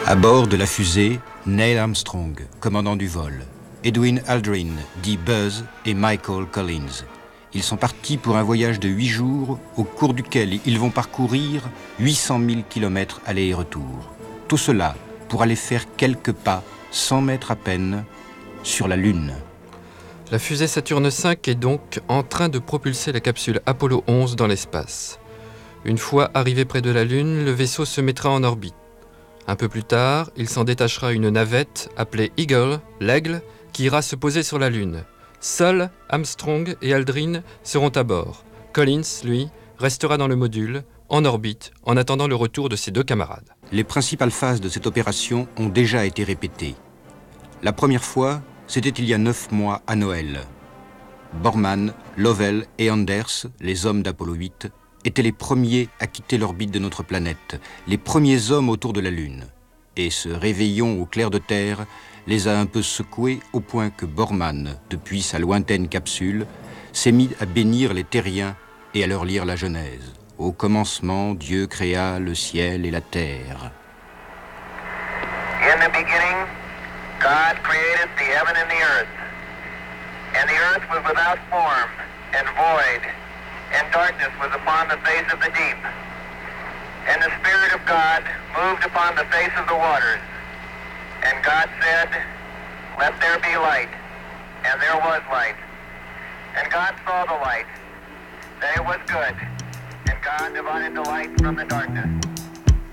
À bord de la fusée, Neil Armstrong, commandant du vol, Edwin Aldrin, dit Buzz, et Michael Collins. Ils sont partis pour un voyage de 8 jours, au cours duquel ils vont parcourir 800 000 km aller et retour. Tout cela pour aller faire quelques pas, 100 mètres à peine, sur la Lune. La fusée Saturne V est donc en train de propulser la capsule Apollo 11 dans l'espace. Une fois arrivé près de la Lune, le vaisseau se mettra en orbite. Un peu plus tard, il s'en détachera une navette appelée Eagle, l'aigle, qui ira se poser sur la Lune. Seuls Armstrong et Aldrin seront à bord. Collins, lui, restera dans le module, en orbite, en attendant le retour de ses 2 camarades. Les principales phases de cette opération ont déjà été répétées. La première fois, c'était il y a 9 mois à Noël. Borman, Lovell et Anders, les hommes d'Apollo 8, étaient les premiers à quitter l'orbite de notre planète, les premiers hommes autour de la Lune. Et ce réveillon au clair de terre les a un peu secoués au point que Borman, depuis sa lointaine capsule, s'est mis à bénir les terriens et à leur lire la Genèse. Au commencement, Dieu créa le ciel et la terre. In the beginning, God created the heaven and the earth. And the earth was without form and void, and darkness was upon the face of the deep. And the Spirit of God moved upon the face of the waters. And God said, "Let there be light." And there was light. And God saw the light, that it was good. And God divided the light from the darkness.